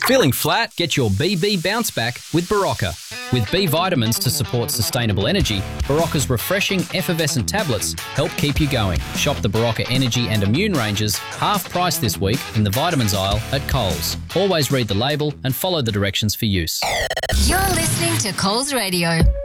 Feeling flat? Get your BB bounce back with Barocca. With B vitamins to support sustainable energy, Barocca's refreshing effervescent tablets help keep you going. Shop the Barocca Energy and Immune ranges half price this week in the vitamins aisle at Coles. Always read the label and follow the directions for use. You're listening to Coles Radio.